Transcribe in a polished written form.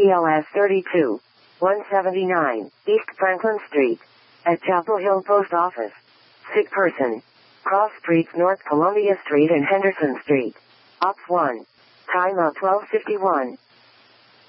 BLS 32, 179, East Franklin Street, at Chapel Hill Post Office. Sick person. Cross Streets, North Columbia Street and Henderson Street. Ops 1. Time of 12:51.